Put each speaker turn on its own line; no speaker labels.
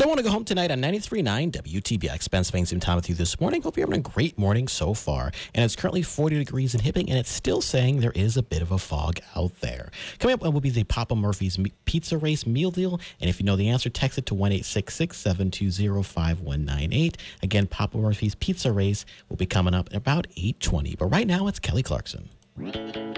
Want to Go Home tonight on 93.9 WTBX. Ben Spain time with you this morning. Hope you're having a great morning so far. And it's currently 40 degrees in Hibbing, and it's still saying there is a bit of a fog out there. Coming up will be the Papa Murphy's Pizza Race meal deal. And if you know the answer, text it to 1-866-720-5198. Again, Papa Murphy's Pizza Race will be coming up at about 8:20. But right now, it's Kelly Clarkson.